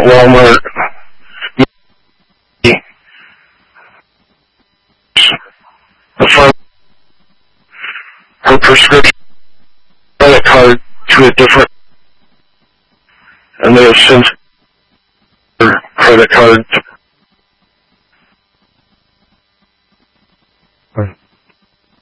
Walmart, the front, her prescription credit card to a different, and they have sent her credit card to